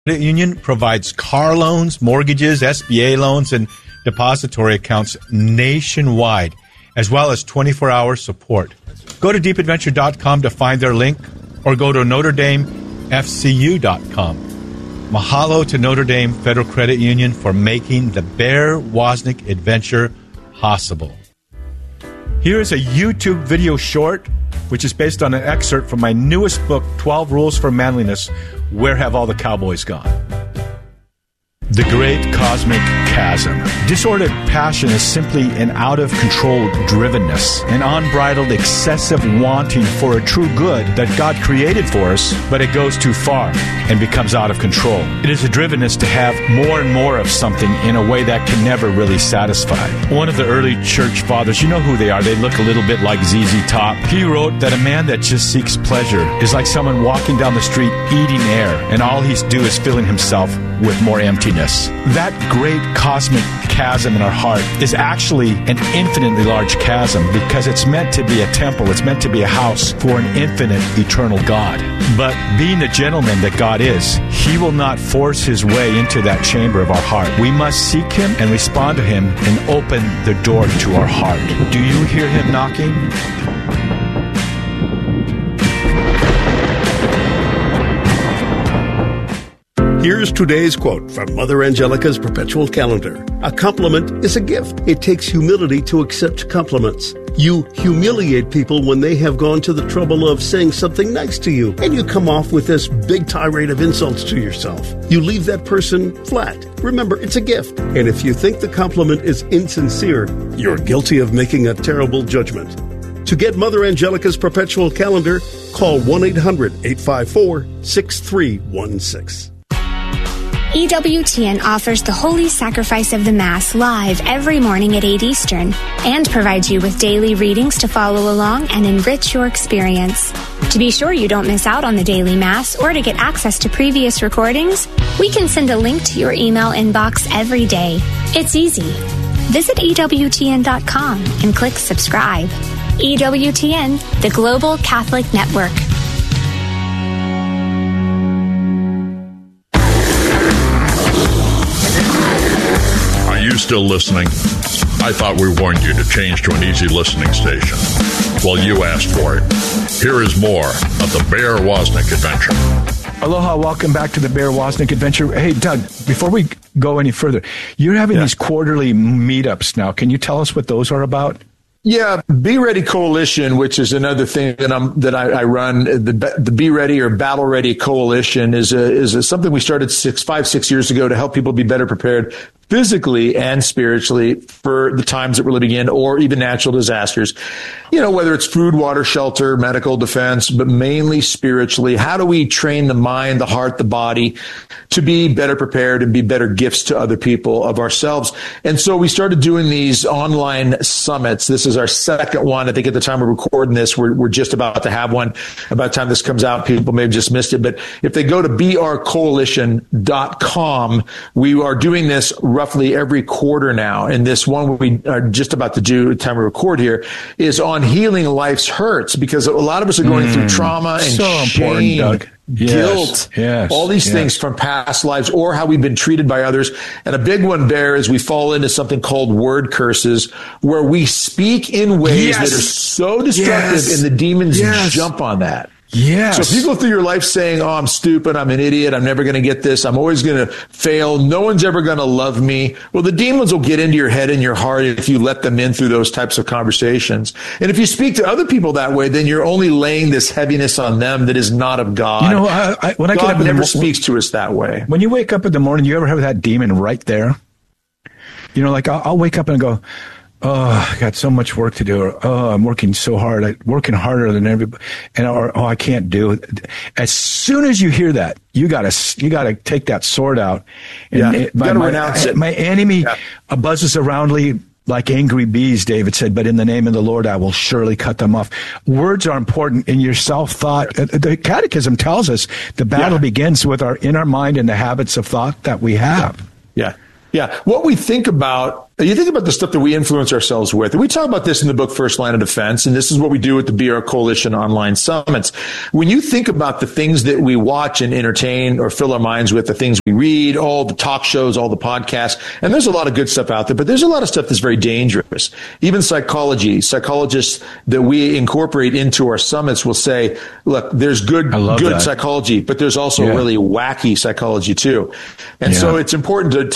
Credit Union provides car loans, mortgages, SBA loans, and depository accounts nationwide, as well as 24-hour support. Go to deepadventure.com to find their link, or go to NotreDameFCU.com. Mahalo to Notre Dame Federal Credit Union for making the Bear Wozniak adventure possible. Here is a YouTube video short, which is based on an excerpt from my newest book, 12 Rules for Manliness, Where Have All the Cowboys Gone? The Great Cosmic Chasm. Disordered passion is simply an out-of-control drivenness, an unbridled, excessive wanting for a true good that God created for us, but it goes too far and becomes out of control. It is a drivenness to have more and more of something in a way that can never really satisfy. One of the early church fathers, you know who they are, they look a little bit like ZZ Top. He wrote that a man that just seeks pleasure is like someone walking down the street eating air, and all he's do is filling himself with more emptiness. That great cosmic chasm in our heart is actually an infinitely large chasm because it's meant to be a temple. It's meant to be a house for an infinite, eternal God. But being the gentleman that God is, He will not force His way into that chamber of our heart. We must seek Him and respond to Him and open the door to our heart. Do you hear Him knocking? Here's today's quote from Mother Angelica's Perpetual Calendar. A compliment is a gift. It takes humility to accept compliments. You humiliate people when they have gone to the trouble of saying something nice to you, and you come off with this big tirade of insults to yourself. You leave that person flat. Remember, it's a gift. And if you think the compliment is insincere, you're guilty of making a terrible judgment. To get Mother Angelica's Perpetual Calendar, call 1-800-854-6316. EWTN offers the Holy Sacrifice of the Mass live every morning at 8 Eastern and provides you with daily readings to follow along and enrich your experience. To be sure you don't miss out on the daily Mass or to get access to previous recordings, we can send a link to your email inbox every day. It's easy. Visit EWTN.com and click subscribe. EWTN, the Global Catholic Network. You still listening? I thought we warned you to change to an easy listening station. Well, you asked for it. Here is more of the Bear Wozniak Adventure. Aloha, welcome back to the Bear Wozniak Adventure. Hey, Doug, before we go any further, you're having these quarterly meetups now. Can you tell us what those are about? Yeah, Be Ready Coalition, which is another thing that I run. The Be Ready or Battle Ready Coalition is something we started 6 years ago to help people be better prepared physically and spiritually for the times that we're living in, or even natural disasters. You know, whether it's food, water, shelter, medical, defense, but mainly spiritually. How do we train the mind, the heart, the body to be better prepared and be better gifts to other people of ourselves? And so we started doing these online summits. This is our second one. I think at the time we're recording this, we're just about to have one. By the time this comes out, people may have just missed it. But if they go to brcoalition.com, we are doing this roughly every quarter now. And this one we are just about to do, at the time we record here, is on healing life's hurts, because a lot of us are going through trauma and so shame, Doug. guilt, all these things from past lives or how we've been treated by others. And a big one, Bear, is we fall into something called word curses, where we speak in ways that are so destructive and the demons jump on that. Yes. So if you go through your life saying, oh, I'm stupid, I'm an idiot, I'm never going to get this, I'm always going to fail, no one's ever going to love me, well, the demons will get into your head and your heart if you let them in through those types of conversations. And if you speak to other people that way, then you're only laying this heaviness on them that is not of God. You know, when I get up God never speaks to us that way. When you wake up in the morning, you ever have that demon right there? You know, like I'll wake up and go, oh, I got so much work to do. Or, oh, I'm working so hard. I'm working harder than everybody. Or, oh, I can't do it. As soon as you hear that, you gotta take that sword out. And you gotta renounce it. My enemy buzzes around like angry bees, David said, but in the name of the Lord, I will surely cut them off. Words are important in your self-thought. The Catechism tells us the battle begins in our mind and the habits of thought that we have. Yeah. What we think about you think about the stuff that we influence ourselves with. And we talk about this in the book, First Line of Defense, and this is what we do at the BR Coalition online summits. When you think about the things that we watch and entertain or fill our minds with, the things we read, all the talk shows, all the podcasts, and there's a lot of good stuff out there, but there's a lot of stuff that's very dangerous. Even psychologists that we incorporate into our summits will say, look, there's good psychology, but there's also really wacky psychology too. And so it's important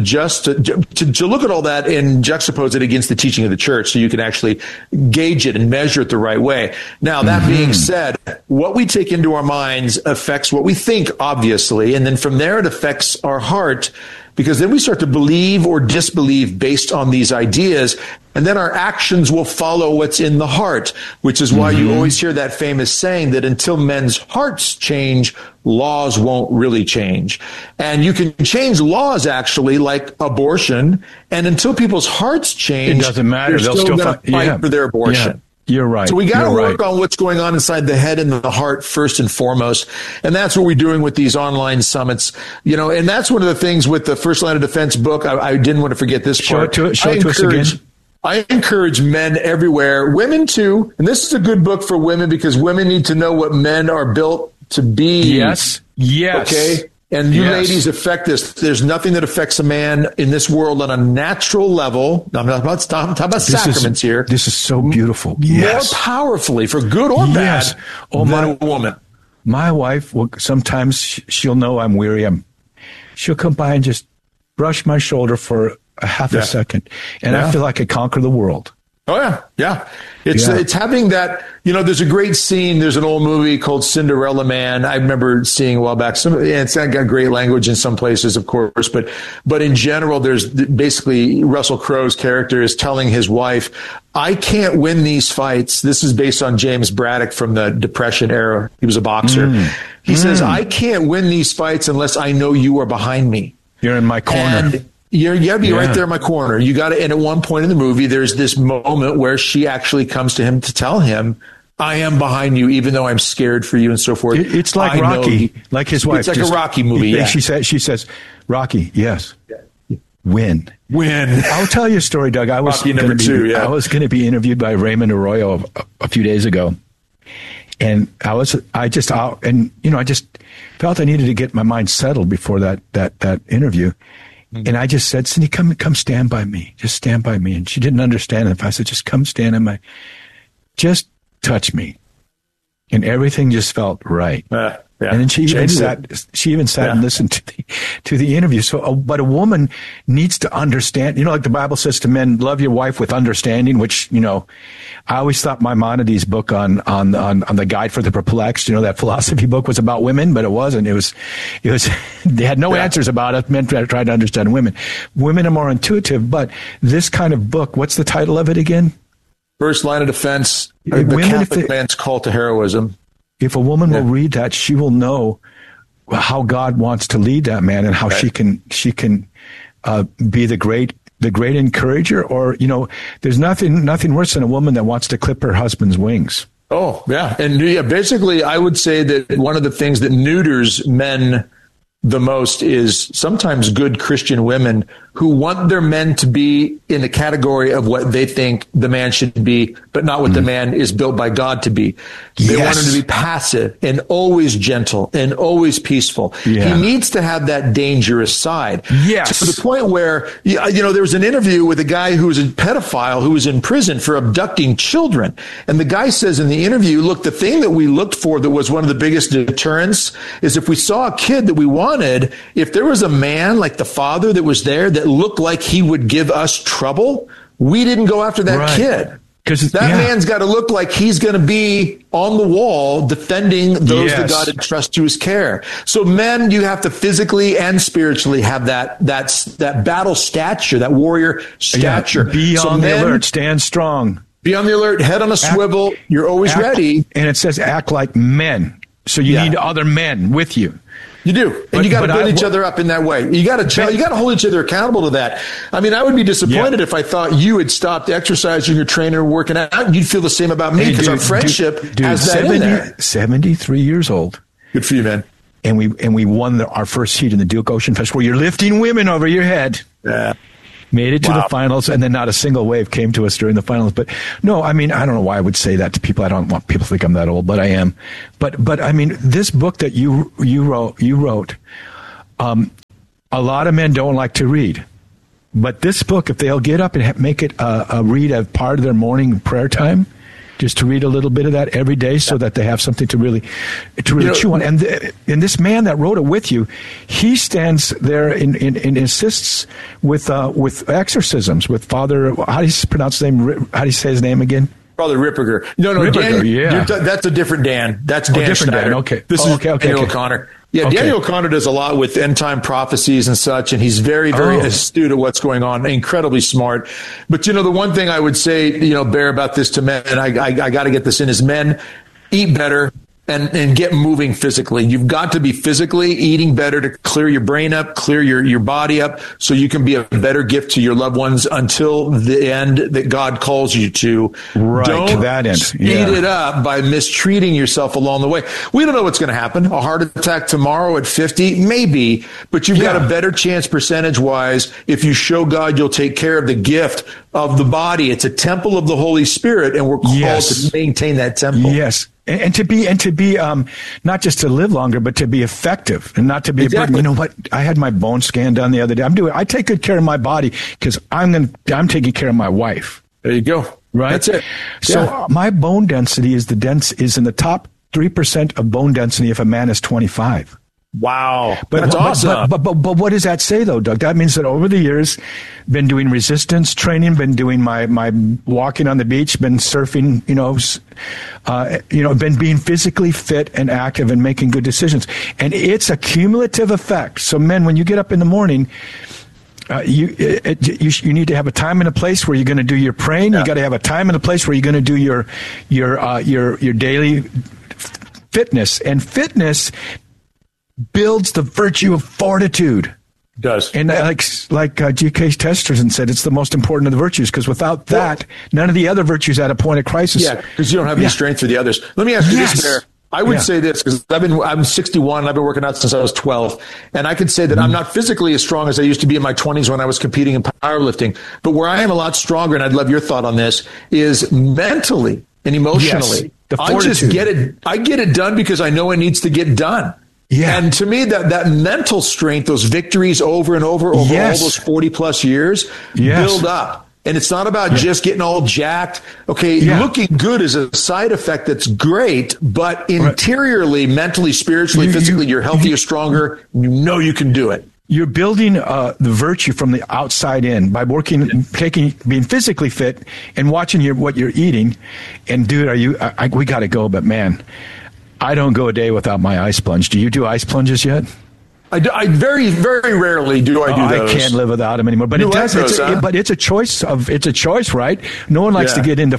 to look at all that and juxtapose it against the teaching of the church so you can actually gauge it and measure it the right way. Now, that being said, what we take into our minds affects what we think, obviously, and then from there it affects our heart, because then we start to believe or disbelieve based on these ideas, and then our actions will follow what's in the heart, which is why you always hear that famous saying that until men's hearts change, laws won't really change. And you can change laws, actually, like abortion, and until people's hearts change, it doesn't matter. They'll still fight for their abortion. You're right. So we got to work on what's going on inside the head and the heart first and foremost. And that's what we're doing with these online summits. And that's one of the things with the First Line of Defense book. I didn't want to forget this part. Show it to us again. I encourage men everywhere, women too. And this is a good book for women because women need to know what men are built to be. Yes. Okay. And you ladies affect this. There's nothing that affects a man in this world on a natural level. I'm not about sacraments here. This is so beautiful. More powerfully, for good or bad, than a woman. My wife will sometimes she'll know I'm weary. She'll come by and just brush my shoulder for a half a second, and I feel like I conquer the world. Oh yeah. It's having that, there's a great scene. There's an old movie called Cinderella Man. I remember seeing a while back. It's not got great language in some places, of course, but in general, there's basically Russell Crowe's character is telling his wife, I can't win these fights. This is based on James Braddock from the Depression era. He was a boxer. He says, I can't win these fights unless I know you are behind me. You're in my corner. And you got to be right there in my corner. You got to, and at one point in the movie, there's this moment where she actually comes to him to tell him, I am behind you, even though I'm scared for you and so forth. It's like Rocky, like his wife. It's like a Rocky movie. Yeah. She says, Rocky, yes, win. I'll tell you a story, Doug. I was going to be interviewed by Raymond Arroyo a few days ago. And I just felt I needed to get my mind settled before that interview. And I just said, Cindy, come stand by me. Just stand by me. And she didn't understand it. I said, just come stand just touch me. And everything just felt right. And then she even sat and listened to the interview. So, but a woman needs to understand, like the Bible says to men, love your wife with understanding, which, I always thought Maimonides' book on the Guide for the Perplexed, that philosophy book was about women, but it wasn't. It was, they had no answers about it. Men tried to understand women. Women are more intuitive, but this kind of book, what's the title of it again? First Line of Defense, the Catholic Man's Call to Heroism. If a woman will read that, she will know how God wants to lead that man and how she can be the great encourager. Or, there's nothing worse than a woman that wants to clip her husband's wings. Oh, yeah. And basically, I would say that one of the things that neuters men the most is sometimes good Christian women who want their men to be in the category of what they think the man should be, but not what the man is built by God to be. They want him to be passive and always gentle and always peaceful. Yeah. He needs to have that dangerous side. Yes. To the point where, there was an interview with a guy who was a pedophile who was in prison for abducting children. And the guy says in the interview, look, the thing that we looked for that was one of the biggest deterrents is if we saw a kid that we wanted, if there was a man like the father that was there that looked like he would give us trouble, we didn't go after that kid. Because that man's got to look like he's going to be on the wall defending those that God entrusts to his care. So men, you have to physically and spiritually have that battle stature, that warrior stature. Be on the alert, stand strong. Be on the alert, head on a swivel. You're always ready. And it says act like men. So you need other men with you. You do. And you got to build each other up in that way. You got to hold each other accountable to that. I mean, I would be disappointed if I thought you had stopped exercising, your trainer, working out. You'd feel the same about me because our friendship has that in there. 73 years old. Good for you, man. And we won our first heat in the Duke Ocean Fest where you're lifting women over your head. Yeah. Made it to the finals, and then not a single wave came to us during the finals. But no, I mean, I don't know why I would say that to people. I don't want people to think I'm that old, but I am. But I mean, this book that you wrote, a lot of men don't like to read. But this book, if they'll get up and make it a read as part of their morning prayer time, just to read a little bit of that every day so that they have something to really chew on. And this man that wrote it with you, he stands there and assists with exorcisms, with Father, how do you pronounce his name? How do you say his name again? Father Ripperger. No, Ripperger, Dan, that's a different Dan. That's Dan different Schneider. Dan. Okay. This is Daniel O'Connor. Yeah, okay. Daniel O'Connor does a lot with end-time prophecies and such, and he's very, very astute at what's going on, incredibly smart. But, the one thing I would say, Bear, about this to men, and I got to get this in, is men eat better and get moving physically. You've got to be physically eating better to clear your brain up, clear your body up, so you can be a better gift to your loved ones until the end that God calls you to. Right, don't to that end. speed it up by mistreating yourself along the way. We don't know what's going to happen. A heart attack tomorrow at 50, maybe, but you've got a better chance percentage-wise if you show God you'll take care of the gift of the body. It's a temple of the Holy Spirit, and we're called to maintain that temple. Yes. And to be not just to live longer, but to be effective and not to be a burden. You know what? I had my bone scan done the other day. I take good care of my body because I'm taking care of my wife. There you go. Right. That's it. So my bone density is in the top 3% of bone density if a man is 25. Wow. That's awesome. But what does that say, though, Doug? That means that over the years, been doing resistance training, been doing my walking on the beach, been surfing, been being physically fit and active and making good decisions. And it's a cumulative effect. So, men, when you get up in the morning, you need to have a time and a place where you're going to do your praying. You got to have a time and a place where you're going to do your daily fitness. And fitness builds the virtue of fortitude. It does. And like G.K. Chesterton said, it's the most important of the virtues, because without that, none of the other virtues at a point of crisis. Yeah, because you don't have any strength for the others. Let me ask you this, Bear. I would say this, because I'm 61 and I've been working out since I was 12. And I can say that I'm not physically as strong as I used to be in my 20s when I was competing in powerlifting. But where I am a lot stronger, and I'd love your thought on this, is mentally and emotionally. Yes, I get it done because I know it needs to get done. Yeah. And to me, that mental strength, those victories over and over all those 40 plus years build up. And it's not about just getting all jacked. Okay, looking good is a side effect that's great, but interiorly, mentally, spiritually, physically, you're healthier, stronger. You can do it. You're building the virtue from the outside in by being physically fit and watching what you're eating. And dude, we got to go, but man, I don't go a day without my ice plunge. Do you do ice plunges yet? I very, very rarely do I do those. I can't live without them anymore. But but it's a choice, right? No one likes to get into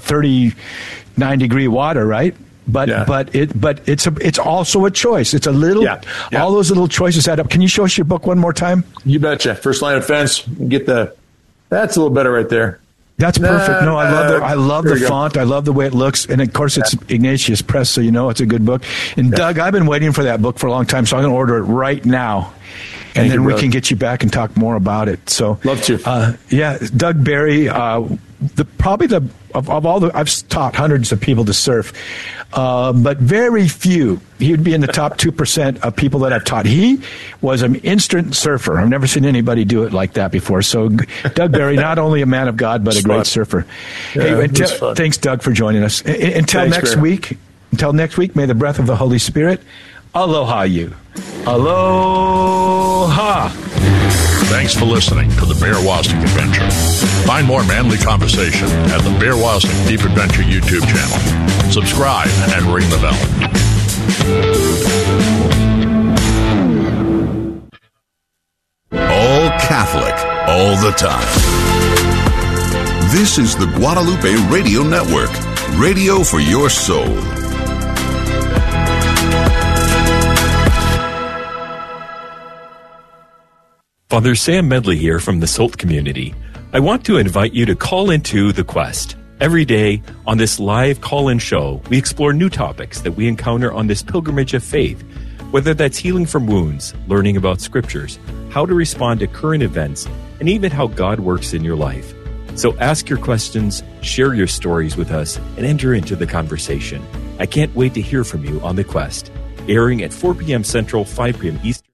39-degree water, right? But it's also a choice. It's a little all those little choices add up. Can you show us your book one more time? You betcha. First Line of Defense. That's a little better right there. That's perfect. No, I love the font. I love the way it looks. And of course, it's Ignatius Press, so it's a good book. And Doug, I've been waiting for that book for a long time, so I'm going to order it right now. And then we can get you back and talk more about it. So love to. Doug Barry, of all I've taught hundreds of people to surf, but very few. He would be in the top 2% of people that I've taught. He was an instant surfer. I've never seen anybody do it like that before. So Doug Barry, not only a man of God, but a great surfer. Yeah, thanks, Doug, for joining us. Until next week, may the breath of the Holy Spirit aloha you. Aloha. Thanks for listening to the Bear Wozniak Adventure. Find more manly conversation at the Bear Wozniak Deep Adventure YouTube channel. Subscribe and ring the bell. All Catholic, all the time. This is the Guadalupe Radio Network, radio for your soul. Father Sam Medley here from the SALT community. I want to invite you to call into The Quest. Every day on this live call-in show, we explore new topics that we encounter on this pilgrimage of faith. Whether that's healing from wounds, learning about scriptures, how to respond to current events, and even how God works in your life. So ask your questions, share your stories with us, and enter into the conversation. I can't wait to hear from you on The Quest, airing at 4 p.m. Central, 5 p.m. Eastern.